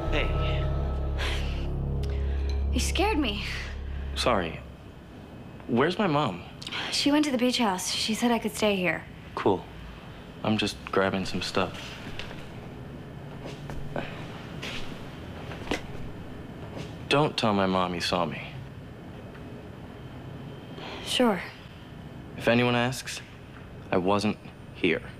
Hey. You scared me. Sorry. Where's my mom? She went to the beach house. She said I could stay here. Cool. I'm just grabbing some stuff. Don't tell my mom you saw me. Sure. If anyone asks, I wasn't here.